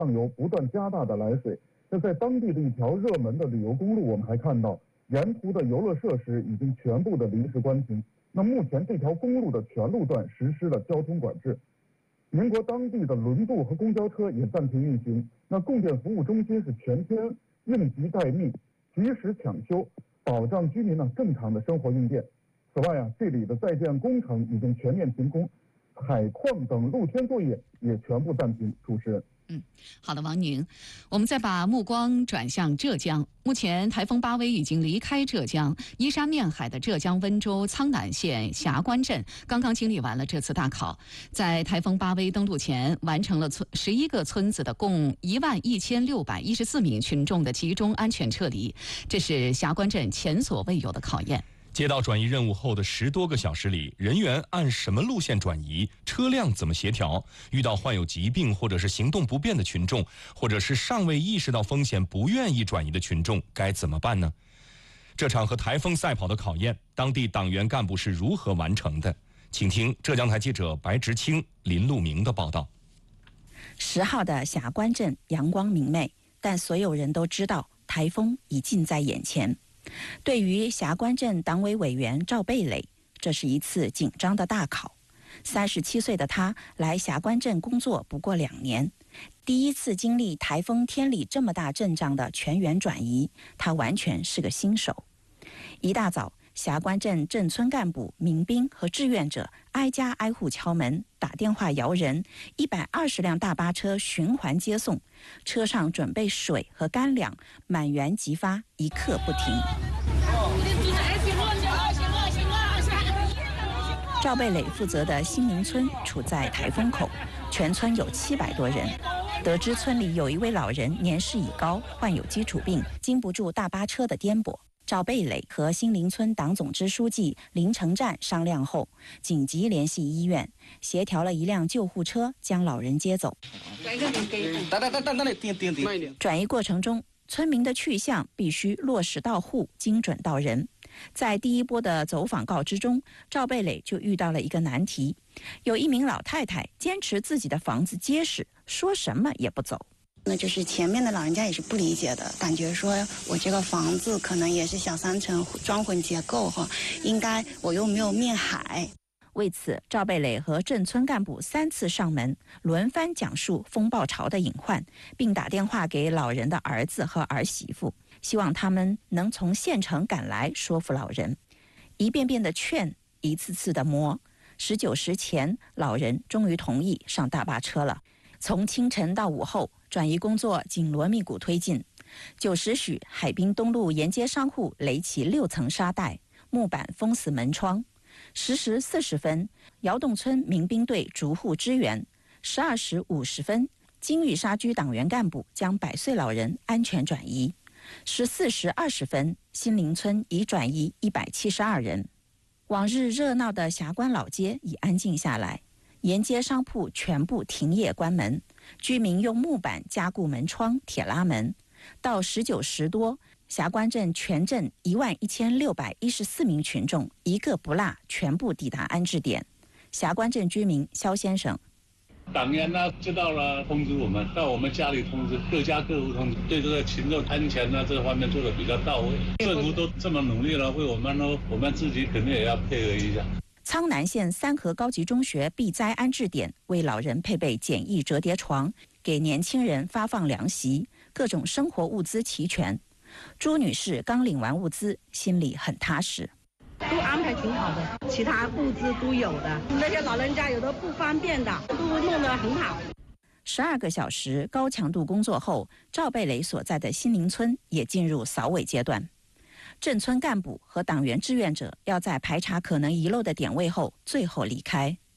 上游不断加大的来水。那在当地的一条热门的旅游公路，我们还看到沿途的游乐设施已经全部的临时关停。那目前这条公路的全路段实施了交通管制。宁国当地的轮渡和公交车也暂停运行。那供电服务中心是全天应急待命，及时抢修，保障居民正常的生活用电。此外这里的在建工程已经全面停工，采矿等露天作业也全部暂停。主持人。 好的，王宁，我们再把目光转向浙江。目前台风巴威已经离开浙江，依山面海的浙江温州苍南县霞关镇刚刚经历完了这次大考，在台风巴威登陆前，完成了11个村子的共11614名群众的集中安全撤离，这是霞关镇前所未有的考验。 接到转移任务后的10多个小时里，人员按什么路线转移，车辆怎么协调，遇到患有疾病或者是行动不便的群众，或者是尚未意识到风险不愿意转移的群众该怎么办呢？这场和台风赛跑的考验，当地党员干部是如何完成的？请听浙江台记者白直清、林路明的报道。 10号的霞关镇阳光明媚，但所有人都知道台风已近在眼前。对于霞关镇党委委员赵贝磊，这是一次紧张的大考。37岁的他来霞关镇工作不过2年，第一次经历台风天里这么大阵仗的全员转移，他完全是个新手。一大早，霞关镇镇村干部、民兵和志愿者挨家挨户敲门，打电话摇人，120辆大巴车循环接送，车上准备水和干粮，满员即发，一刻不停。赵贝磊负责的新林村处在台风口，全村有700多人。得知村里有一位老人年事已高，患有基础病，经不住大巴车的颠簸。赵贝磊和新林村党总支书记林成战商量后，紧急联系医院，协调了一辆救护车将老人接走。转移过程中，村民的去向必须落实到户，精准到人。在第一波的走访告知中，赵贝磊就遇到了一个难题，有一名老太太坚持自己的房子结实，说什么也不走。 那就是前面的老人家也是不理解的，感觉说我这个房子可能也是小3层装混结构哈，应该我又没有面海。 为此，赵贝磊和镇村干部3次上门，轮番讲述风暴潮的隐患，并打电话给老人的儿子和儿媳妇，希望他们能从县城赶来说服老人。一遍遍的劝，一次次的磨，19时前，老人终于同意上大巴车了。从清晨到午后，转移工作紧锣密鼓推进。9时许，海滨东路沿街商户垒起6层沙袋，木板封死门窗。10时40分，窑洞村民兵队逐户支援。12时50分，金玉沙居党员干部将100岁老人安全转移。14时20分，新林村已转移172人。往日热闹的霞关老街已安静下来，沿街商铺全部停业关门，居民用木板加固门窗、铁拉门。到19时多，霞关镇全镇11614名群众一个不落全部抵达安置点。霞关镇居民肖先生， 党员呢知道了通知我们，到我们家里通知，各家各户通知，对这个群众安全呢这方面做得比较到位。政府都这么努力了，为我们呢，我们自己肯定也要配合一下。 苍南县3河高级中学避灾安置点为老人配备简易折叠床，给年轻人发放凉席，各种生活物资齐全。朱女士刚领完物资，心里很踏实。 都安排挺好的，其他物资都有的，那些老人家有的不方便的都弄得很好。 12个小时高强度工作后，赵贝磊所在的新林村也进入扫尾阶段。镇村干部和党员志愿者要在排查可能遗漏的点位后，最后离开。